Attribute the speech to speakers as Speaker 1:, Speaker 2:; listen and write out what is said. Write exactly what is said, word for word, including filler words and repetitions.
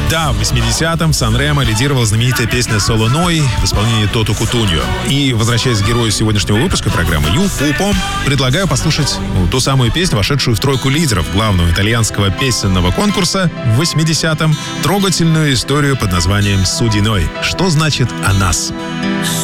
Speaker 1: Да, в восьмидесятом в Сан-Ремо лидировала знаменитая песня «Соло Ной» в исполнении Тото Кутуньо. И, возвращаясь к герою сегодняшнего выпуска программы Ю Пупо, предлагаю послушать ну, ту самую песню, вошедшую в тройку лидеров главного итальянского песенного конкурса в восьмидесятом, трогательную историю под названием «Судиной». Что значит «о нас»?